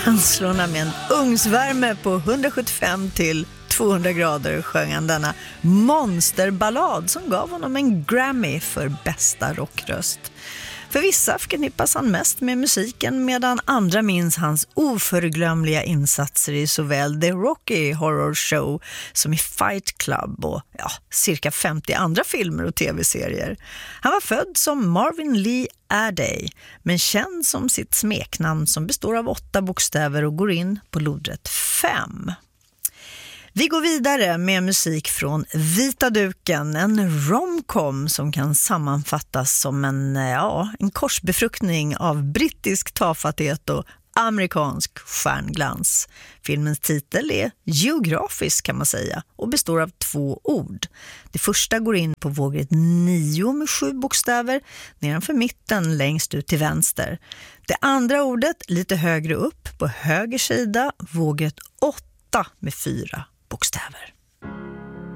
känslorna med en ugnsvärme på 175 till 200 grader sjöng han denna monsterballad som gav honom en Grammy för bästa rockröst. För vissa förknippas han mest med musiken medan andra minns hans oförglömliga insatser i såväl The Rocky Horror Show som i Fight Club och cirka 50 andra filmer och tv-serier. Han var född som Marvin Lee Aday men känd som sitt smeknamn som består av 8 bokstäver och går in på lodrätt 5. Vi går vidare med musik från Vita duken, en romcom som kan sammanfattas som en korsbefruktning av brittisk tafatthet och amerikansk stjärnglans. Filmens titel är geografisk kan man säga och består av 2 ord. Det första går in på vågrätt 9 med 7 bokstäver nedanför mitten längst ut till vänster. Det andra ordet lite högre upp på höger sida, vågrätt 8 med 4 bokstäver.